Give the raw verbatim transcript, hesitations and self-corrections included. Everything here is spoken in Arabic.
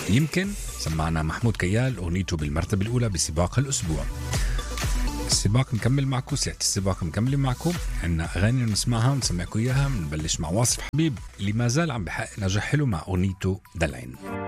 يمكن سمعنا محمود كيال أغنيته بالمرتبة الأولى بسباق الأسبوع. السباق مكمل معكم، سيادة السباق مكمل معكم، عنا أغاني نسمعها ونسمعكم إياها. بنبلش مع واصف حبيب اللي ما زال عم بحقق نجاح حلو مع أغنيته دلعين.